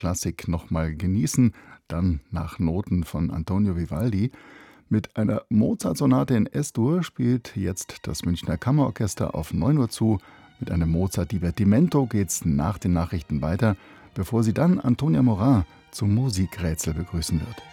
Klassik nochmal genießen, dann nach Noten von Antonio Vivaldi. Mit einer Mozart-Sonate in S-Dur spielt jetzt das Münchner Kammerorchester auf 9 Uhr zu. Mit einem Mozart-Divertimento geht's nach den Nachrichten weiter, bevor sie dann Antonia Morin zum Musikrätsel begrüßen wird.